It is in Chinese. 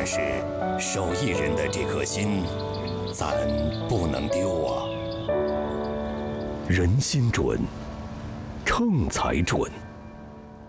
是手艺人的这颗心，咱不能丢啊。 人心准，秤才准。